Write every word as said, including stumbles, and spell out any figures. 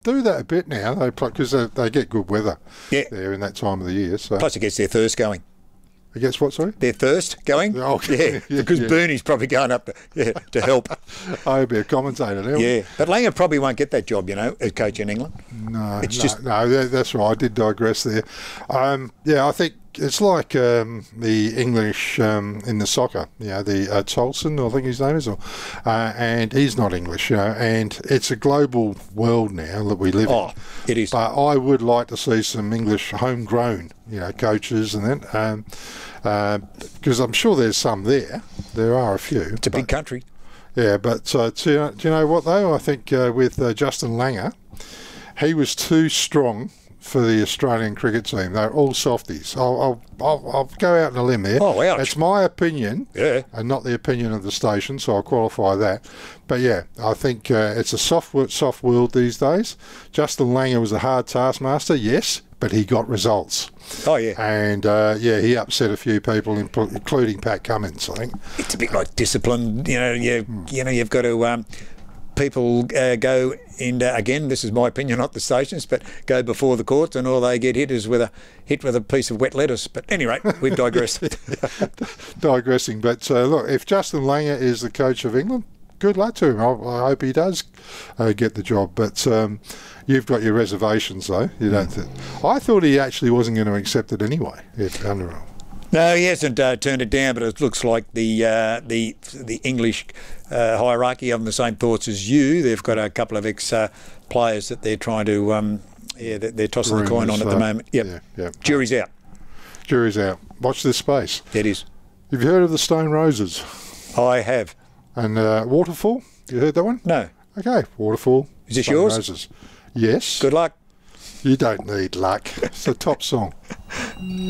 do that a bit now. They because they, they get good weather Yeah. there in that time of the year. So Plus, it gets their thirst going. I guess what, sorry? Their thirst going? Oh, okay. Yeah, Yeah, because yeah. Bernie's probably going up to, yeah, to help. I'll be a commentator now. Yeah, but Langer probably won't get that job, you know, as coach in England. No, It's no, just- no. that- That's right. I did digress there. Um, yeah, I think it's like um, the English um, in the soccer. You know, the uh, Tolson, I think his name is, or, uh, and he's not English. You know, and it's a global world now that we live in. Oh, it is. But I would like to see some English homegrown, you know, coaches and that, um, uh, because I'm sure there's some there. There are a few. It's a big country. Yeah, but uh, do, you know, do you know what though? I think uh, with uh, Justin Langer, he was too strong for the Australian cricket team. They're all softies. I'll, I'll, I'll, I'll go out on a limb here. Oh, ouch. It's my opinion, Yeah. and not the opinion of the station, so I'll qualify that. But yeah, I think uh, it's a soft, wo- soft world these days. Justin Langer was a hard taskmaster, yes, but he got results. Oh, yeah. And uh, yeah, he upset a few people, impl- including Pat Cummins, I think. It's a bit like discipline. You know, you, you know, you've got to... Um, people uh, go in, uh, again, this is my opinion, not the stations, but go before the courts and all they get hit is with a hit with a piece of wet lettuce. But anyway, we've digressed. Digressing, but uh, look, if Justin Langer is the coach of England, good luck to him. I, I hope he does uh, get the job. But um, you've got your reservations, though. You don't. Th- I thought he actually wasn't going to accept it anyway. At Underhill. No, he hasn't uh, turned it down, but it looks like the uh, the the English uh, hierarchy have the same thoughts as you. They've got a couple of ex uh, players that they're trying to, um, yeah, they're, they're tossing the coin on at the uh, moment. Yep. Yeah, yeah. Jury's out. Jury's out. Watch this space. It is. Have you heard of the Stone Roses I have. and uh, Waterfall? You heard that one? No. Okay, Waterfall. Is this Stone yours? Roses. Yes. Good luck. You don't need luck. It's a top song.